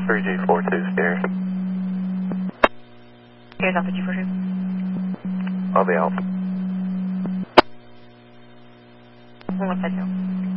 3G42 stairs. Here's Alpha G42. I'll be out. 152.